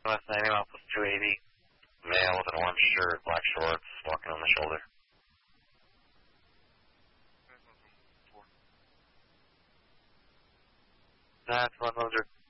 West 90 miles plus 280. Male with an orange shirt, black shorts, walking on the shoulder. That's 100.